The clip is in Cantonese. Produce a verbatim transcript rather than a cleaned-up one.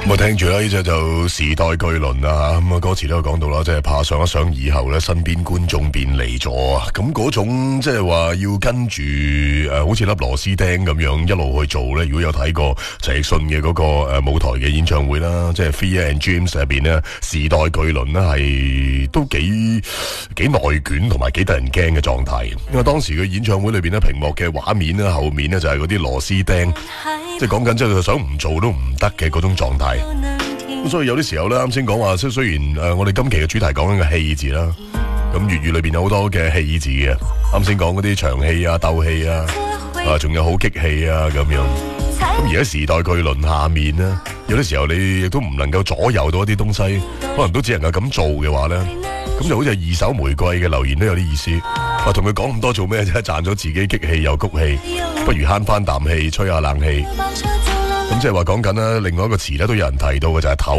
咁啊，聽住啦，呢隻就時代巨輪啦吓，咁啊歌詞都有講到啦，即係怕上一上以後咧，身邊觀眾變離咗啊，咁嗰種即係話要跟住誒、呃，好似粒螺絲釘咁樣一路去做咧。如果有睇過陳奕迅嘅嗰個誒舞台嘅演唱會啦，即係 Fear and Dreams 入邊咧，時代巨輪咧係都幾幾內捲同埋幾得人驚嘅狀態。因為當時嘅演唱會裏邊咧，屏幕嘅畫面咧後面咧就係嗰啲螺絲釘，即係講緊即係想唔做都唔得嘅嗰種狀態。咁所以有啲時候咧，啱先講話，即係雖然誒、呃、我哋今期嘅主題講緊個戲字啦，咁粵語裏邊有好多嘅戲字嘅。啱先講嗰啲長戲啊、鬥戲啊，啊仲有好激氣啊咁樣。咁而家時代巨輪下面咧，有啲時候你亦都唔能夠左右到一啲東西，可能都只能夠咁做嘅話咧，咁就好似二手玫瑰嘅留言都有啲意思。啊，同佢講咁多做咩啫？賺咗自己激氣又谷氣，不如慳翻啖氣，吹下冷氣。咁即係話講緊啦，另外一個詞咧都有人提到嘅就係唞。